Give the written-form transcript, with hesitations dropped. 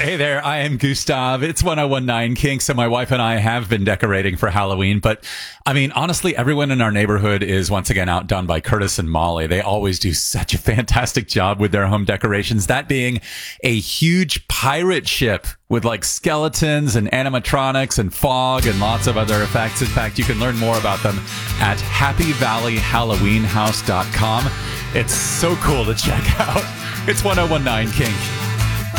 Hey there, I am Gustav. It's 1019 Kink, so my wife and I have been decorating for Halloween, but I mean, honestly, everyone in our neighborhood is once again outdone by Curtis and Molly. They always do such a fantastic job with their home decorations, that being a huge pirate ship with like skeletons and animatronics and fog and lots of other effects. In fact, you can learn more about them at happyvalleyhalloweenhouse.com. It's so cool to check out. It's 1019 Kink.